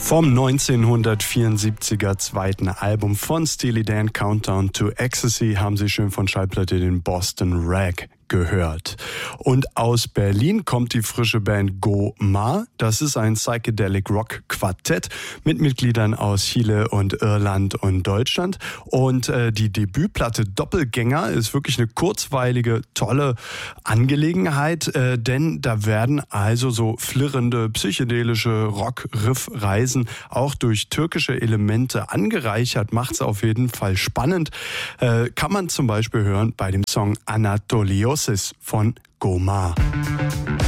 Vom 1974er zweiten Album von Steely Dan, Countdown to Ecstasy, haben Sie schön von Schallplatte den Boston Rag gehört. Und aus Berlin kommt die frische Band Go-Ma. Das ist ein Psychedelic Rock Quartett mit Mitgliedern aus Chile und Irland und Deutschland. Und die Debütplatte Doppelgänger ist wirklich eine kurzweilige, tolle Angelegenheit, denn da werden also so flirrende, psychedelische Rock-Riff-Reisen auch durch türkische Elemente angereichert. Macht's auf jeden Fall spannend. Kann man zum Beispiel hören bei dem Song Anatolios von Go-Ma.